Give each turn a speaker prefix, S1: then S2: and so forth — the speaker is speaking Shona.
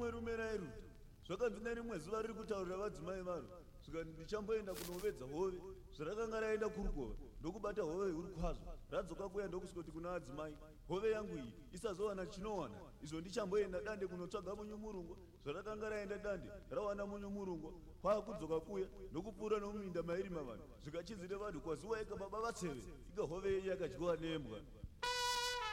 S1: murume nairuta zvakanzi nerimwe zuva riri kutaurira vadzimai varo zvikati ndichamboenda kunovedza hove zvarakanga raenda kurukova ndokubata hove huru kwazvo radzoka kuya ndokuswoti kuna adzimai hove yangu iyi isazowana chinowana izvo ndichamboenda dande kunotsvaga munyumurungwa zvarakanga raenda dande rawana munyumurungwa kwaakudzoka kuya ndokupfuura nomuminda mairi mavanhu zvikachizire vanhu kwaziwa ika baba vatseve ika hove iyi yakadyiwa nembwa